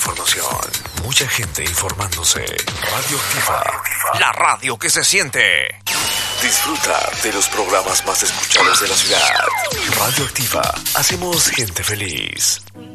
información, mucha gente informándose. Radioactiva, la radio que se siente. Disfruta de los programas más escuchados de la ciudad. Radioactiva, hacemos gente feliz.